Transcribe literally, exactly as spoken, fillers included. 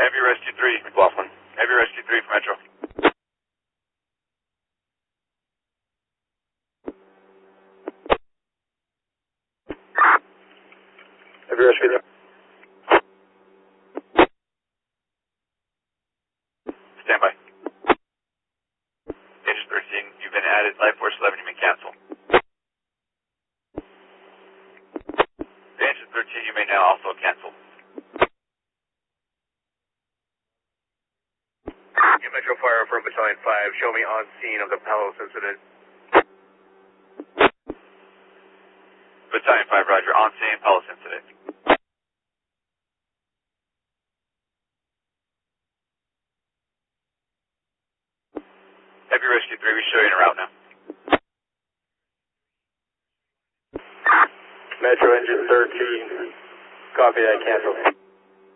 Heavy Rescue three, McLaughlin. Heavy Rescue three for Metro. Heavy Rescue three. Stand by. Agent thirteen, you've been added. Life Force eleven, you may cancel. Agent thirteen, you may now also cancel. Metro Fire for Battalion five, show me on scene of the Palos incident. Battalion five, roger, on scene, Palos incident. Heavy Rescue three, we show you in a route now. Metro Engine thirteen, copy that, cancel.